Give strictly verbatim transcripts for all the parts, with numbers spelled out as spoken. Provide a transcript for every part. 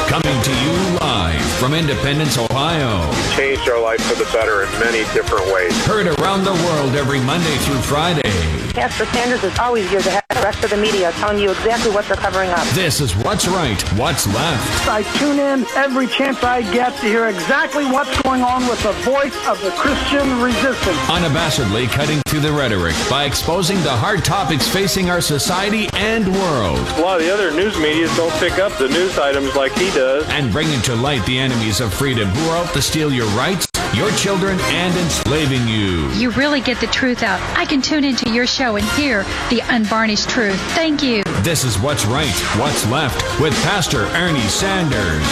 Coming to you live from Independence, Ohio. Changed our life for the better in many different ways. Heard around the world every Monday through Friday. Pastor Sanders is always years ahead of the rest of the media, telling you exactly what they're covering up. This is What's Right, What's Left. I tune in every chance I get to hear exactly what's going on with the voice of the Christian resistance. Unabashedly cutting through the rhetoric by exposing the hard topics facing our society and world. A lot of the other news media don't pick up the news items like he does. And bringing to light the enemies of freedom who are out to steal your rights, your children, and enslaving you. You really get the truth out. I can tune into your show and hear the unvarnished truth. Thank you. This is What's Right, What's Left with Pastor Ernie Sanders.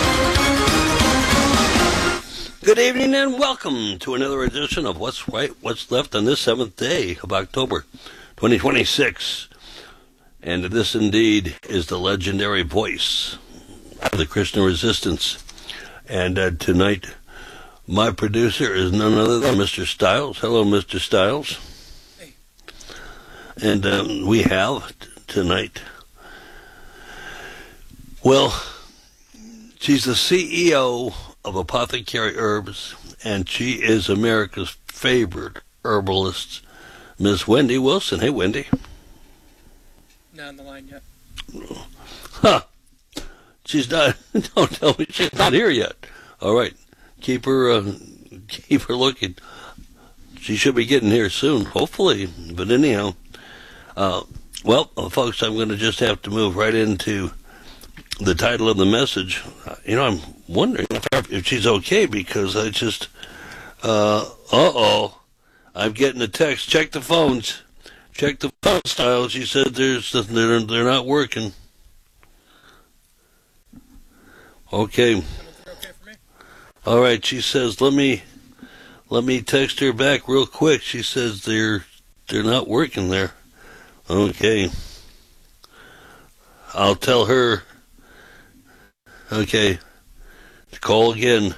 Good evening and welcome to another edition of What's Right, What's Left on this seventh day of October twenty twenty-six. And this indeed is the legendary voice of the Christian resistance. And uh, tonight, my producer is none other than Mister Stiles. Hello, Mister Stiles. Hey. And um, we have t- tonight, well, she's the C E O of Apothecary Herbs, and she is America's favorite herbalist, Miss Wendy Wilson. Hey, Wendy. Not on the line yet. Huh. She's not, don't tell me she's not here yet. All right. Keep her, uh, keep her looking. She should be getting here soon, hopefully. But anyhow, uh, well, uh, folks, I'm going to just have to move right into the title of the message. Uh, you know, I'm wondering if, if she's okay, because I just, uh, uh-oh, I'm getting a text. Check the phones. Check the phone style. She said there's they're they're not working. Okay. All right. She says let me let me text her back real quick. She says they're they're not working there. Okay. I'll tell her. Okay. Call again.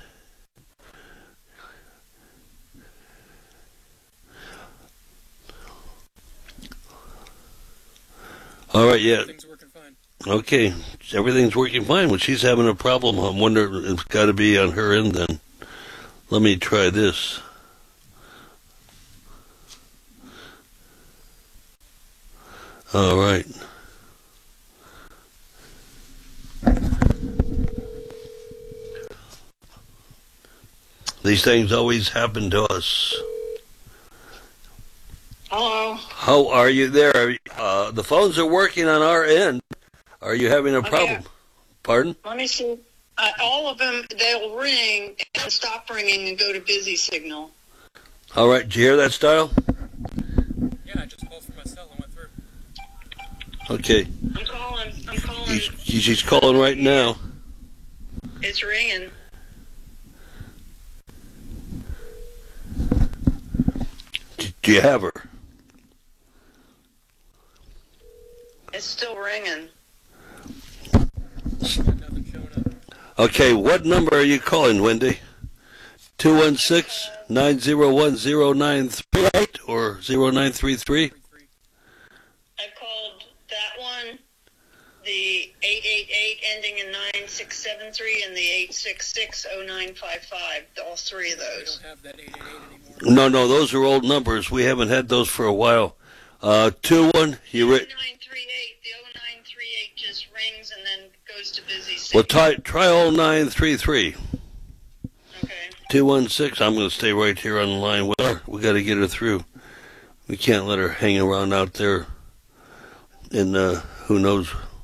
All right, yeah. Everything's working fine. Okay, everything's working fine. When she's having a problem, I wonder if it's got to be on her end then. Let me try this. All right. These things always happen to us. Hello. How are you there? Uh, the phones are working on our end. Are you having a problem? Okay. Pardon? Let me see. Uh, all of them, they'll ring and stop ringing and go to busy signal. All right. Did you hear that, Style? Yeah, I just called for my cell and went through. Okay. I'm calling. I'm calling. He's, he's calling right now. It's ringing. Do you have her? It's still ringing. Nothing showing up. Okay, what number are you calling, Wendy? two one six, nine zero one, zero nine three eight or zero nine three three? I called that one, the eight eight eight ending in nine six seven three, and the eight six six, oh nine five five, all three of We those. don't have that eight eight eight anymore. No, no, those are old numbers. We haven't had those for a while. Uh, two one, you The re- nine three eight, the oh nine three eight just rings and then goes to busy well, signal. try, try oh nine three three. Okay. two one six, I'm going to stay right here on the line with her. We got to get her through. We can't let her hang around out there in uh, who knows